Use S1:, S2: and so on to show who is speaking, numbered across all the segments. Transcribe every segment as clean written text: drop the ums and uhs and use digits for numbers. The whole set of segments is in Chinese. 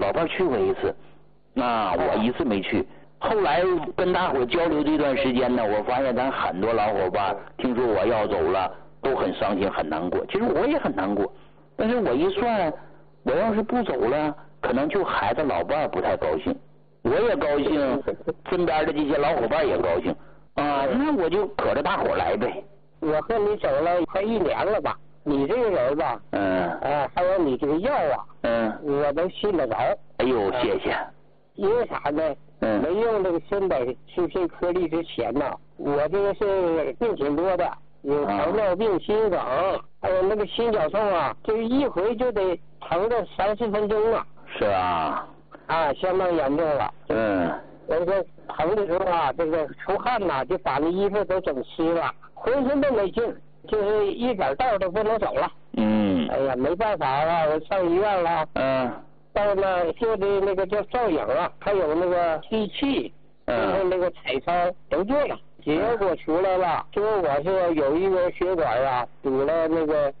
S1: 老伴去过一次，我一次没去。后来跟大伙交流这段时间呢，我发现咱很多老伙伴听说我要走了，都很伤心很难过。其实我也很难过，但是我一算，我要是不走了，可能就孩子老伴不太高兴，我也高兴，身边的这些老伙伴也高兴那我就可着大伙来呗。
S2: 我和你走了快1年了吧，你这个人吧，还有你这个药我都信得着。
S1: 哎呦，谢谢。
S2: 因为啥呢？没用这个参百舒心颗粒之前呢，我这个是病挺多的，有糖尿病、心梗，还有那个心绞痛这一回就得疼个30分钟啊。
S1: 是啊。
S2: 相当严重了。我说疼的时候这个出汗就把那衣服都整湿了，浑身都没劲，就是一点道都不能走了。哎呀，没办法了，我上医院了。到那做的那个叫造影还有那个机器，就是那个彩超都做了，结果出来了，说我是有一个血管堵了那个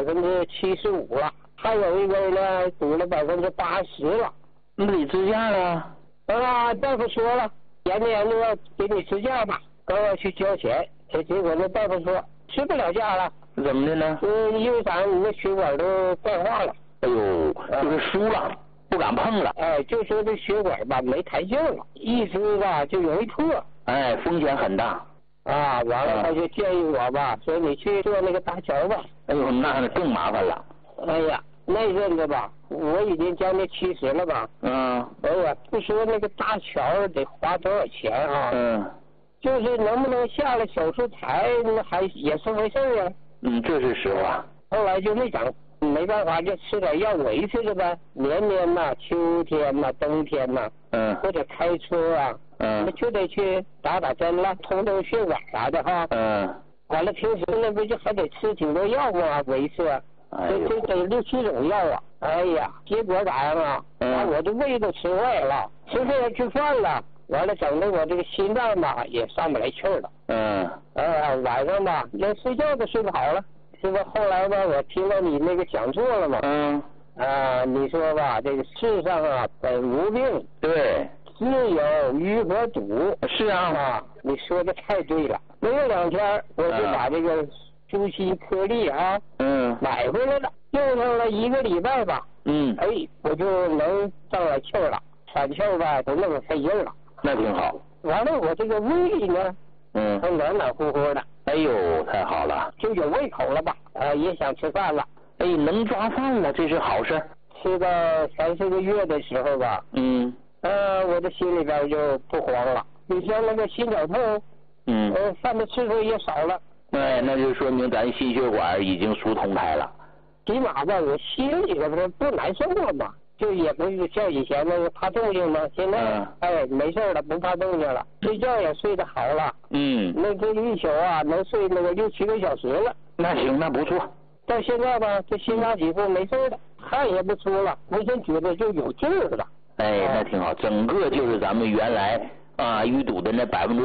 S2: 75%了，还有一个呢堵了80%了。
S1: 那得支架了。
S2: 大夫说了，研究研究给你支架吧，刚要去交钱，结果那大夫说支不了架了。
S1: 怎么的呢？
S2: 因为啥？你那血管都钙化了。
S1: 哎呦，就是疏了，不敢碰了。
S2: 就说这血管吧没弹性了，一支就容易破。
S1: 风险很大。
S2: 完了他就建议我吧，说你去做那个搭桥吧。
S1: 哎呦，那更麻烦了。
S2: 哎呀，那阵子吧，我已经将近70了吧。哎呀，不说那个搭桥得花多少钱就是能不能下了手术台，那还也是回事啊。
S1: 这是实话。
S2: 后来就没整，没办法就吃点药维持着呗。年年秋天冬天或者开车那就得去打针了，通通血管啥的完了平时那不就还得吃挺多药吗？维持。这得6、7种药哎呀，结果咋样把我的胃都吃坏了，吃饭也吃饭了，完了整的我这个心脏也上不来气儿了。晚上连睡觉都睡不好了。是吧？后来我听到你那个讲座了嘛。你说吧，这个世上本无病，
S1: 对，
S2: 自有瘀和堵。
S1: 是啊。
S2: 你说的太对了。没有2天，我就把这个舒心颗粒买回来了，用上了1个礼拜吧。我就能上来气儿了，喘气儿都那么费劲了。
S1: 那挺好。
S2: 完了，我这个胃里呢，还暖暖乎乎的。
S1: 哎呦，太好了，
S2: 就有胃口了吧？也想吃饭了。
S1: 能抓饭了，这是好事。
S2: 吃到3、4个月的时候吧，我的心里边就不慌了。你像那个心绞痛，犯的次数也少了。
S1: 那就说明咱心血管已经疏通开了。
S2: 起码吧，我心里边不难受了嘛，就也不是像以前那个怕动静嘛。现在没事了，不怕动静了，睡觉也睡得好了。那这一宿能睡那个6、7个小时了。
S1: 那行，那不错。
S2: 到现在吧，这心脏起伏没事了，汗也不出了，浑身觉得就有劲儿了。
S1: 那挺好，整个就是咱们原来淤堵的那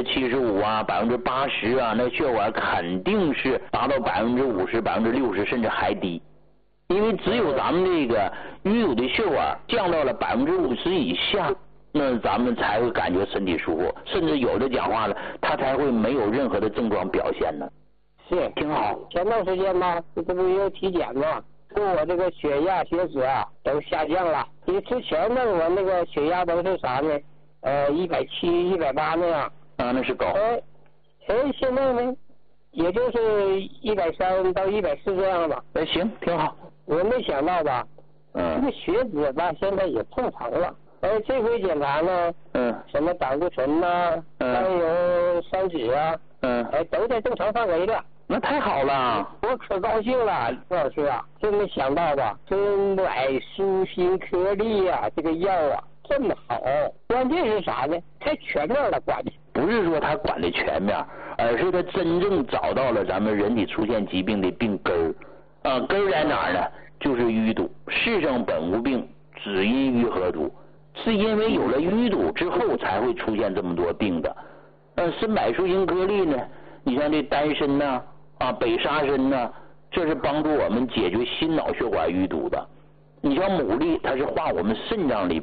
S1: 75%、80%那血管肯定是达到50%、60%甚至还低。因为只有咱们这个淤堵的血管降到了50%以下，那咱们才会感觉身体舒服，甚至有的讲话了，他才会没有任何的症状表现呢。
S2: 是，
S1: 挺好。
S2: 前段时间这不又体检吗？说我这个血压、血脂都下降了。因为之前呢，我那个血压都是啥呢？170、180那样。
S1: 那是高。
S2: 现在呢，也就是130到140这样吧。
S1: 行，挺好。
S2: 我没想到吧，这个血脂现在也正常了。这回检查呢，什么胆固醇甘油三酯都在正常范围的。
S1: 那太好了，
S2: 我可高兴了，郭老师真没想到吧，珍百舒心颗粒这个药这么好，关键是啥呢？太全面了，管的。
S1: 不是说他管的全面，而是他真正找到了咱们人体出现疾病的病根儿。根儿在哪儿呢？就是淤堵。世上本无病，只因淤和堵。是因为有了淤堵之后，才会出现这么多病的。参百舒心颗粒呢，你像这丹参北沙参这是帮助我们解决心脑血管淤堵的。你像牡蛎，它是化我们肾脏里